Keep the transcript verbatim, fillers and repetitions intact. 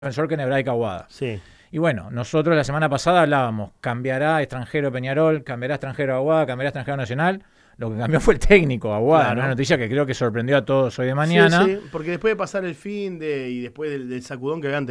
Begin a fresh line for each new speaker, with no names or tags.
defensor que en hebraica Aguada.
Sí.
Y bueno, nosotros la semana pasada hablábamos, cambiará extranjero Peñarol, cambiará extranjero Aguada, cambiará extranjero Nacional. Lo que cambió fue el técnico Aguada,
Claro.
una noticia que creo que sorprendió a todos hoy de mañana.
Sí, sí, porque después de pasar el fin de y después del, del sacudón que habían